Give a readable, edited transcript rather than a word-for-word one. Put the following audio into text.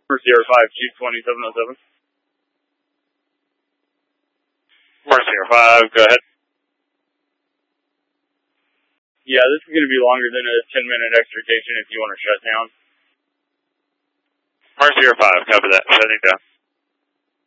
Sierra 5, Chief 2707. Sierra 5, go ahead. Yeah, this is going to be longer than a 10-minute extrication if you want to shut down. Sierra 5, copy that. Shutting down.